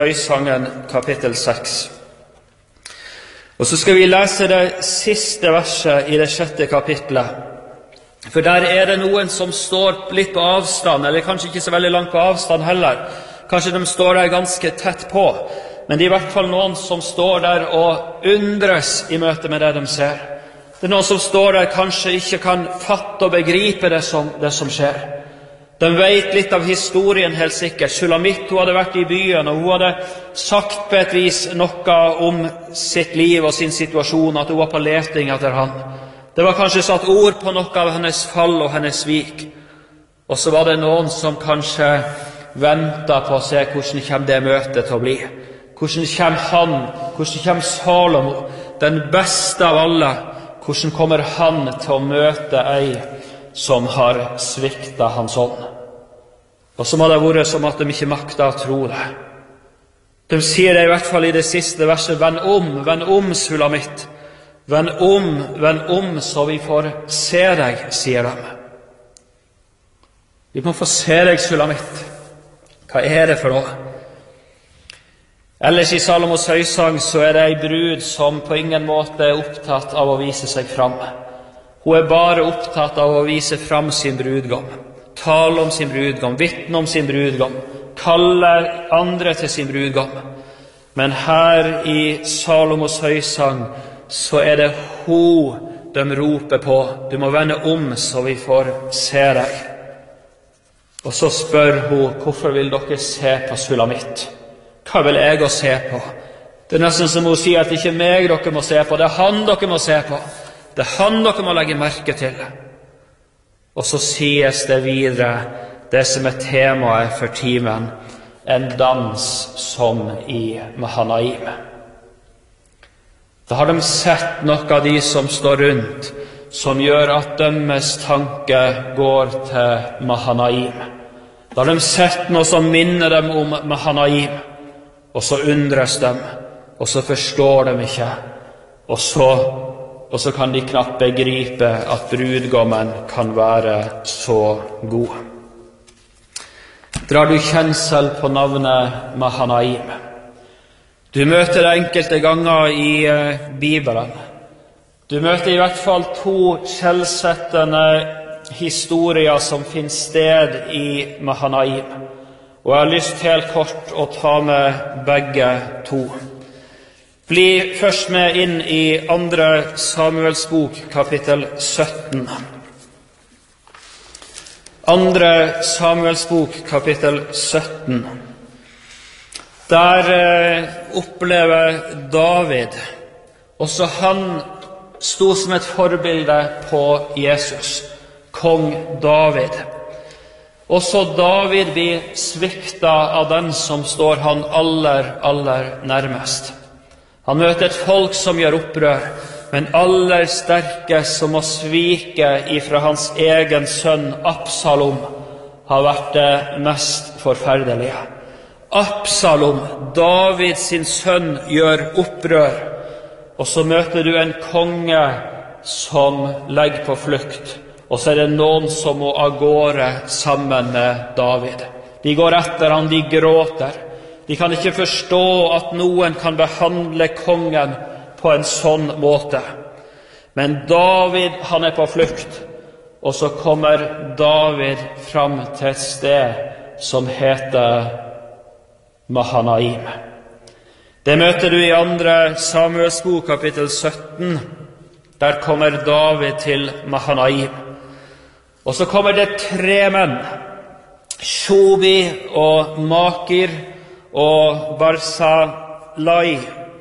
Høysangen kapittel 6. Og så skal vi lese det siste verset i det 6. kapittelet. For der det noen som står litt på avstand, eller kanskje ikke så veldig langt på avstand heller. Kanskje de står der ganske tett på, men det i hvert fall noen som står der og undres i møte med det de ser. Det noen som står der kanskje ikke kan fatte og begripe det som skjer. De vet litt av historien helt sikkert. Shulamit, hun hadde vært i byen, og hun hadde sagt på et vis noe om sitt liv og sin situasjon, at hun var på leting etter han. Det var kanskje satt ord på noe av hennes fall og hennes svik. Og så var det noen som kanskje ventet på å se hvordan kommer det møtet til å bli. Hvordan kommer han, hvordan kommer Salomo, den beste av alle, hvordan kommer han til å møte ei som har sviktet hans ånd. Og så må det være som at de ikke makter å tro det. De sier det i hvert fall i det siste verset, vend om, Shulamit. Vend om, så vi får se deg, sier de. Vi må få se deg, Shulamit. Hva det for noe? Ellers i Salomos høysang så det ei brud som på ingen måte opptatt av å vise seg fram. Hun bare opptatt av å vise fram sin brudgom, tale om sin brudgom, vitne om sin brudgom, kalle andre til sin brudgom. Men her i Salomos høysang så det hun de roper på. Du må vende om så vi får se deg. Og så spør hun, hvorfor vil dere se på Shulamit? Hva vil jeg å se på? Det nesten som hun sier at det ikke meg dere må se på, det han dere må se på. Det han dere må legge merke til. Og så sies det videre, det som temaet for timen, en dans som i Mahanaim. Da har de sett noe av de som står rundt, som gjør at deres tanke går til Mahanaim. Da har de sett noe som minner dem om Mahanaim, og så undres de, og så forstår de ikke, og så kan de knapt begripe at brudgommen kan være så god. Drar du kjensel på navnet Mahanaim? Du møter det enkelte ganger i Bibelen. Du møter i hvert fall 2 skjellsettende historier som finner sted i Mahanaim. Og jeg har lyst helt kort å ta med begge 2. Bli først med inn i 2. Samuels bok, kapittel 17. 2. Samuels bok, kapittel 17. Der opplever David, også han sto som et forbilde på Jesus, kong David. Også David blir sviktet av den som står han aller nærmest. Han møter et folk som gjør opprør, men aller sterkest som må svike ifra hans egen sønn Absalom har vært det mest forferdelige. Absalom, David sin sønn, gjør opprør, og så møter du en konge som legger på flukt, og så det noen som må av gårde sammen med David. De går etter han, de gråter. De kan ikke forstå at noen kan behandle kongen på en sånn måte. Men David, han på flukt, og så kommer David fram til et sted som heter Mahanaim. Det møter du i 2. Samuels bok, kapittel 17. Der kommer David til Mahanaim. Og så kommer det 3 menn, Shobi og Makir og Barzalai.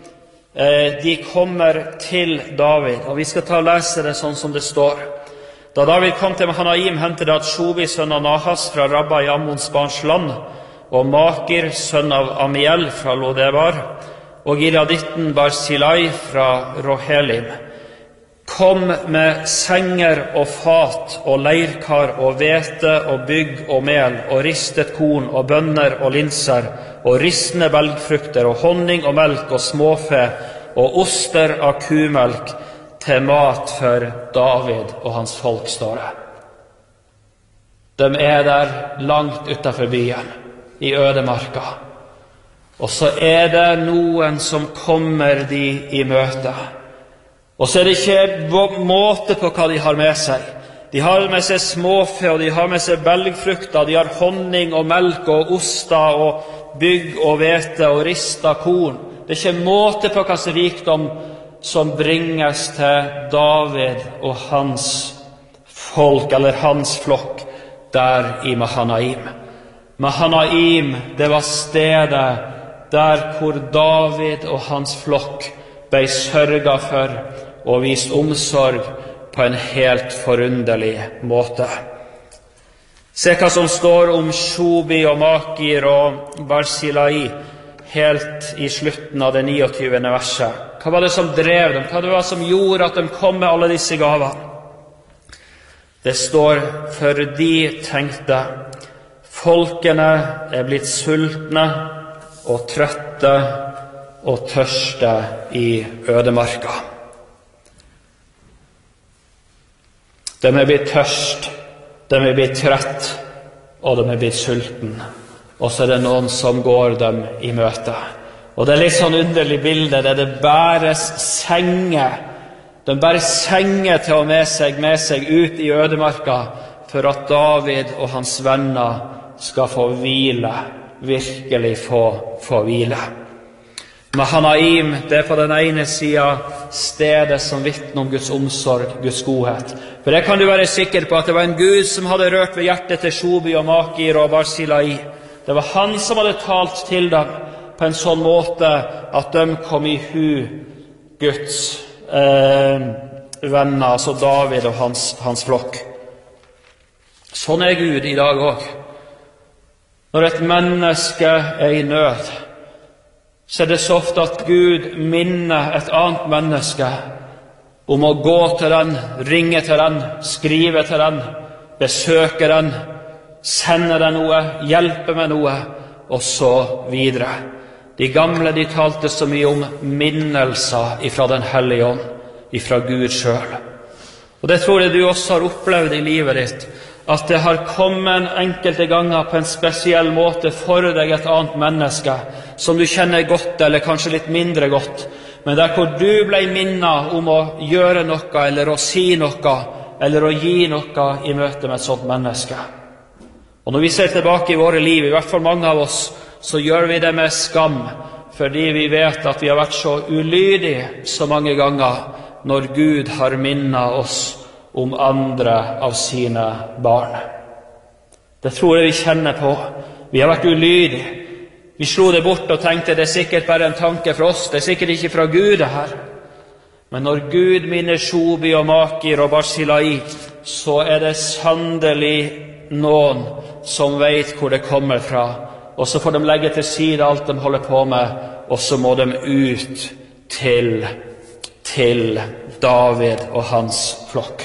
De kommer til David, og vi skal ta og lese det sånn som det står. Da David kom til Mahanaim, hentet det at Shobi, sønn av Nahas, fra Rabba i Ammons barns land, og Makir, sønn av Amiel, fra Lodebar, og Gileaditten Barzilai fra Rohelim, kom med senger og fat og leirkar og hvete og bygg og mel og ristet korn og bønner og linser og ristne belgfrukter og honning og melk og småfe og oster av kumelk til mat for David og hans folk, står det. De der langt utenfor byen, i ødemarka. Og så det noen som kommer de i møte. Og så det ikke måte på hva de har med seg. De har med seg småfe, og de har med seg belgfrukter, de har honning og melk og oster og bygg og hvete og rista korn. Det ikke måte på hva slags rikdom som bringes til David og hans folk, eller hans flokk, der i Mahanaim. Mahanaim, det var stedet der hvor David og hans flokk ble sørget for og vist omsorg på en helt forunderlig måte. Se hva som står om Shobi og Makir og Barzillai helt i slutten av det 29. verset. Hva var det som drev dem? Hva var det som gjorde at de kom med alle disse gavene? Det står, for de tenkte, folkene blitt sultne og trøtte og tørste i ødemarka. De blitt tørst, de blitt trøtt, og de blitt sulten. Og så det noen som går dem i møte. Og det litt sånn underlig bilde, det bæres senger. De bærer senger til å med seg ut i ødemarka, for at David og hans venner skal få hvile, virkelig få hvile. Mahanaim, det på den ene siden stedet som vittner om Guds omsorg, Guds godhet. For det kan du være sikker på at det var en Gud som hadde rørt ved hjertet til Shobi og Makir og Barzillai. Det var han som hadde talt til dem på en sånn måte at de kom i hu Guds venner, altså David og hans flokk. Sånn Gud i dag også. Når et menneske i nød, så det så ofte at Gud minner et annet menneske om å gå til den, ringe til den, skrive til den, besøke den, sende den noe, hjelpe med noe, og så videre. De gamle, de talte så mye om minnelser ifra den hellige ånd, ifra Gud selv. Og det tror jeg du også har opplevd i livet ditt, at det har kommet enkelte ganger på en spesiell måte for deg et annet menneske, som du kjenner godt, eller kanskje litt mindre godt, men der hvor du ble minnet om å gjøre noe, eller å si noe, eller å gi noe i møte med et sånt menneske. Og når vi ser tilbake i våre liv, i hvert fall mange av oss, så gjør vi det med skam, fordi vi vet at vi har vært så ulydige så mange ganger når Gud har minnet oss om andre av sine barn. Det tror jeg vi kjenner på. Vi har vært ulydige. Vi slo det bort og tenkte det sikkert bare en tanke fra oss, det sikkert ikke fra Gud det her. Men når Gud minner Shobi og Makir og Barzillai, så det sannelig noen som vet hvor det kommer fra, og så får de legge til side alt de holder på med, og så må de ut til David og hans flokk.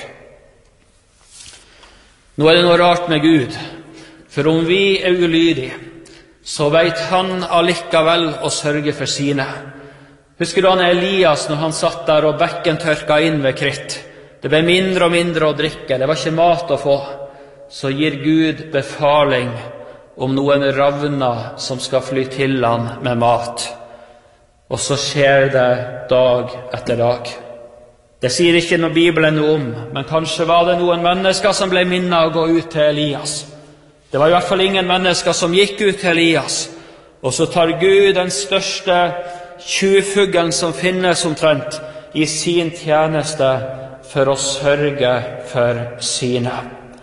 Nå det noe rart med Gud, for om vi ulydige, så vet han allikevel å sørge for sine. Husker du han Elias når han satt der og bekken tørka inn ved kritt? Det ble mindre og mindre å drikke, det var ikke mat å få. Så gir Gud befaling om noen ravner som skal fly til han med mat. Og så skjer det dag etter dag. Det sier ikke noe Bibelen noe om, men kanskje var det noen mennesker som ble minnet å gå ut til Elias. Det var i hvert fall ingen mennesker som gikk ut til Elias. Og så tar Gud den største tjuvfuglen som finnes omtrent i sin tjeneste for å sørge for sine.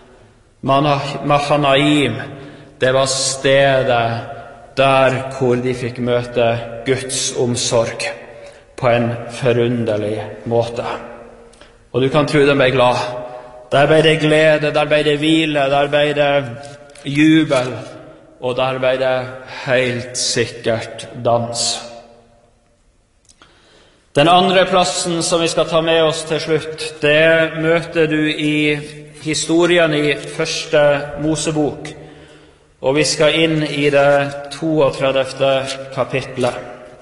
Mahanaim, det var stedet der hvor de fikk møte Guds omsorg på en forunderlig måte. Og du kan tro de ble glad. Der ble det glede, der ble det hvile, der ble det jubel, og der ble det helt sikkert dans. Den andre plassen som vi skal ta med oss til slutt, det møter du i historien i første Mosebok, og vi skal inn i det 32. kapitlet.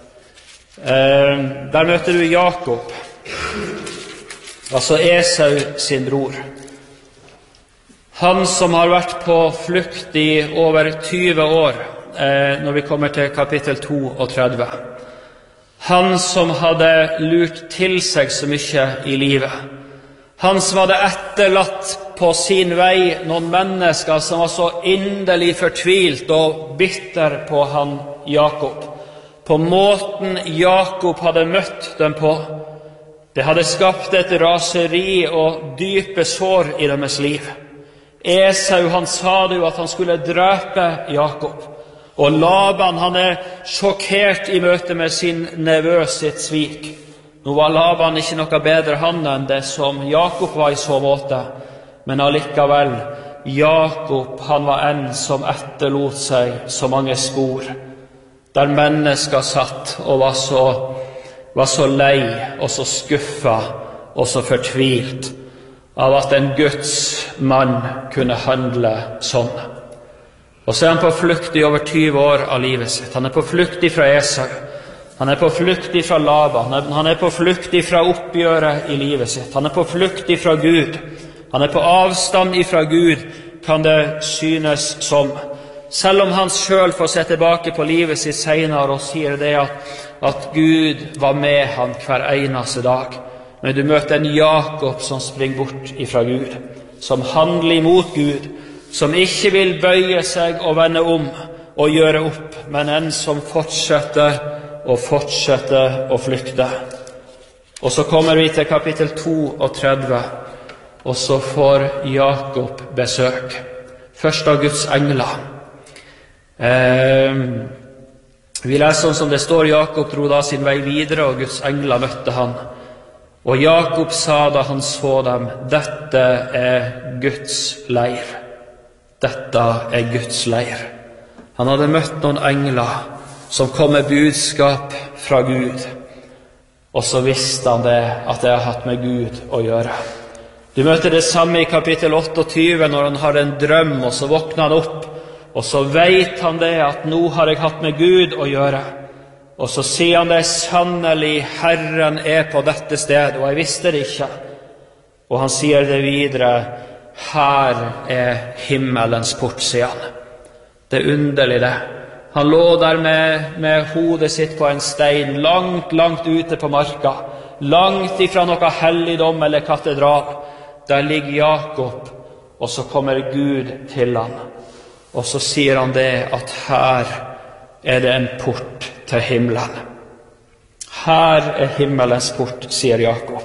Der møter du Jakob, altså Esau sin bror. Han som har vært på flukt i over 20 år, når vi kommer til kapittel 32. Han som hadde lurt til seg så mye i livet. Han som hadde etterlatt på sin vei noen mennesker som var så inderlig fortvilt og bitter på han Jakob. På måten Jakob hadde møtt dem på. Det hadde skapt et raseri og dype sår i deres liv. Esau, han sa det jo at han skulle drepe Jakob. Og Laban, han sjokkert i møte med sin nevø sitt svik. Nå var Laban ikke noe bedre han enn det som Jakob var i så måte. Men allikevel, Jakob, han var en som etterlot seg så mange spor. Der mennesker satt og var så lei og så skuffet og så fortvilt av at en Guds mann kunne handle sånn. Og så han på flukt i over 20 år av livet sitt. Han på flukt fra Esau. Han på flukt fra Laban. Han på flukt fra oppgjøret i livet sitt. Han på flukt fra Gud. Han på avstand fra Gud, kan det synes som. Selv om han selv får se tilbake på livet sitt senere og sier det at Gud var med han hver eneste dag. Men du møter en Jakob som springer bort ifra Gud, som handler imot Gud, som ikke vil bøye seg og vende om og gjøre opp, men en som fortsetter å flykte. Og så kommer vi til kapittel 32, og så får Jakob besøk. Først av Guds engler. Vi leser som det står, Jakob dro da sin vei videre, og Guds engler møtte han. Og Jakob sa da han så dem, dette Guds leir. Dette Guds leir. Han hadde møtt noen engler som kom med budskap fra Gud. Og så visste han det, at det har hatt med Gud å gjøre. Du møter det samme i kapittel 28, når han har en drøm, og så våkner han opp, og så vet han det, at nå har jeg hatt med Gud å gjøre. Og så sier han det, sannelig, Herren på dette sted, og jeg visste det ikke. Og han sier det videre, her himmelens port, sier han. Det underlig det. Han lå der med hodet sitt på en stein, langt, langt ute på marka, langt ifra noe helligdom eller katedral. Der ligger Jakob, og så kommer Gud til han. Og så sier han det, at her det en port til himmelen. Her himmelens port, sier Jakob.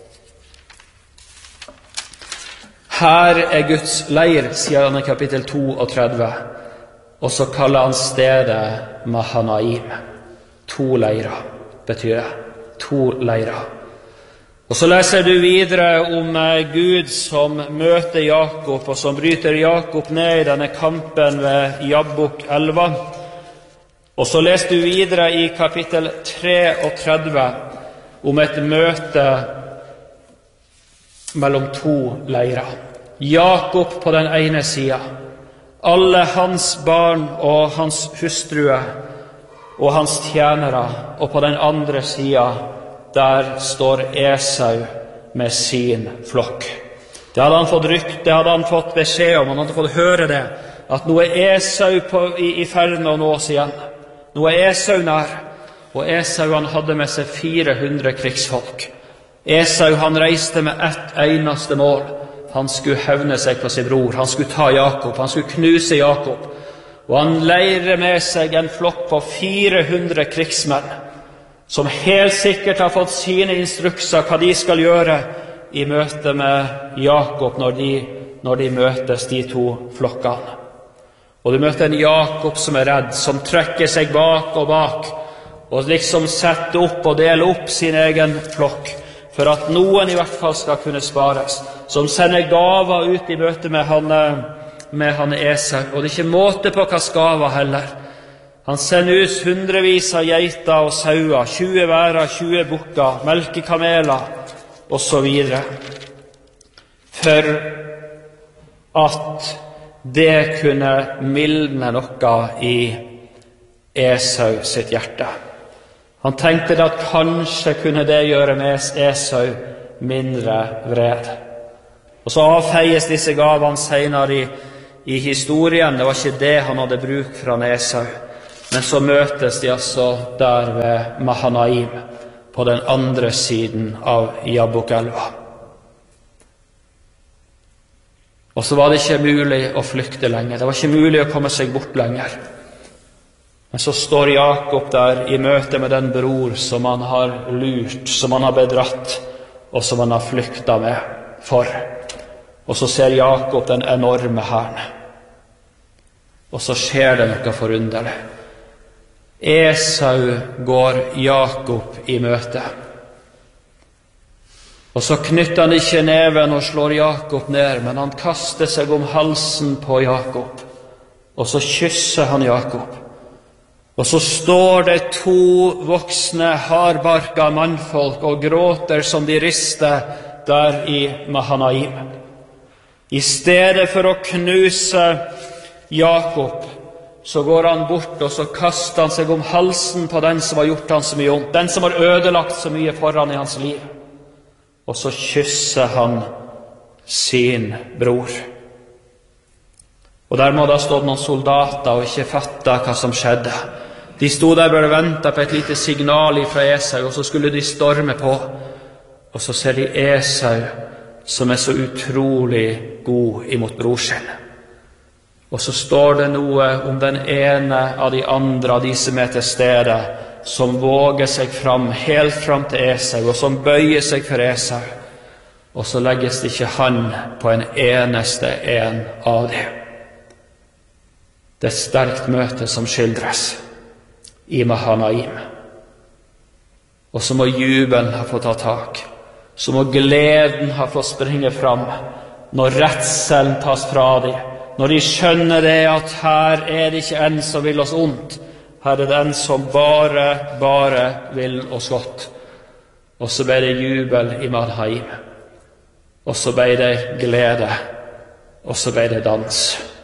Her Guds leir, sier han i kapittel 32. Og så kaller han stedet Mahanaim. 2 leirer, betyr det. 2 leirer. Og så leser du videre om Gud som møter Jakob, og som bryter Jakob ned i denne kampen ved Jabbok-elva. Og så leser du videre i kapittel 33 om et møte mellom 2 leirer. Jakob på den ene siden, alle hans barn og hans hustruer og hans tjenere, og på den andre siden, der står Esau med sin flokk. Det hadde han fått rykte, det hadde han fått beskjed om, han hadde fått høre det, at nå Esau i ferd med å nå oss igjen. Nå Esau nær, og Esau han hadde med seg 400 krigsfolk. Esau han reiste med ett eneste mål. Han skulle hevne seg på sin bror, han skulle ta Jakob, han skulle knuse Jakob. Og han leirer med seg en flokk på 400 krigsmenn, som helt sikkert har fått sine instrukser hva de skal gjøre i møte med Jakob når de møtes, de 2 flokkene. Og du møter en Jakob som redd, som trekker seg bak, og liksom setter opp og deler opp sin egen flokk, for at noen i hvert fall skal kunne spares, som sender gaver ut i møte med han Esau, og det ikke måte på hva gaver heller. Han sender ut hundrevis av geiter og sauer, 20 værer, 20 bukker, melkekameler, og så videre. For at det kunne mildne noe i Esau sitt hjerte. Han tenkte at kanskje kunne det gjøre med Esau mindre vred. Og så avfeies disse gavene senere i historien. Det var ikke det han hadde bruk for av Esau. Men så møtes de altså der ved Mahanaim, på den andre siden av Jabbokelva. Og så var det ikke mulig å flykte lenger. Det var ikke mulig å komme seg bort lenger. Men så står Jakob der i møte med den bror som han har lurt, som han har bedratt, og som han har flyktet med for. Og så ser Jakob den enorme hæren. Og så skjer det noe forunderlig. Esau går Jakob i møte. Og så knytter han ikke neven og slår Jakob ned, men han kaster seg om halsen på Jakob. Og så kysser han Jakob. Og så står det 2 voksne, hardbarka mannfolk og gråter som de rister der i Mahanaim. I stedet for å knuse Jakob, så går han bort, og så kaster han seg om halsen på den som har gjort han så mye ondt, den som har ødelagt så mye foran i hans liv. Og så kysser han sin bror. Og der må det ha stått noen soldater og ikke fattet hva som skjedde. De stod der bare og ventet på et lite signal fra Esau, og så skulle de storme på. Og så ser de Esau, som er så utrolig god imot bror sin. Og så står det noe om den ene av de andre av de som er til stede, som våger seg fram, helt fram til Esau, og som bøyer seg for Esau. Og så legges det ikke han på en eneste en av dem. Det er et sterkt møte som skildres i Mahanaim. Og så må jubelen ha fått ta tak. Så må gleden ha fått springe fram når redselen tas fra dem. Når de skjønner det at her er det ikke en som vil oss ondt, her er det en som bare vil oss godt. Og så ble det jubel i Mahanaim, og så ble det glede, og så ble det dans.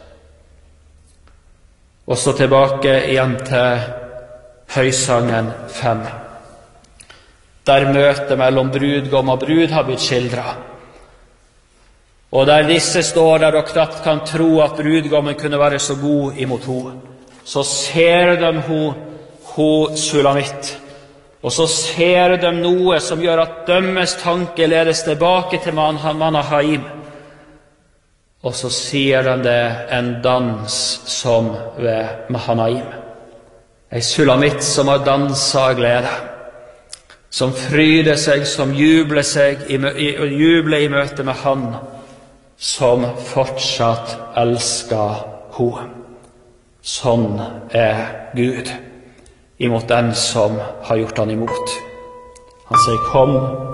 Og så tilbake igjen til Høysangen 5. Der møtet mellom brudgom og brud har blitt skildret. Og der disse står der og knapt kan tro at brudgommen kunne være så god imot henne, så ser de hun Sulamitt, og så ser de noe som gjør at deres tanke ledes tilbake til Mahanaim. Og så sier de det, en dans som ved Mahanaim. En Sulamitt som har danset av glede, som fryder seg, som jubler i møte med han, som fortsatt elsker henne. Sånn er Gud imot den som har gjort han imot. Han sier, kom,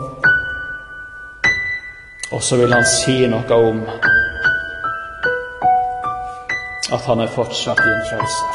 og så vil han si noe om at han er fortsatt din frelser.